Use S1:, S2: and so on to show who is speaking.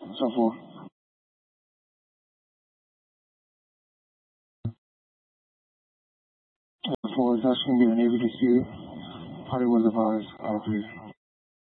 S1: so forth. As far as us from being able to see it, probably was advised, obviously.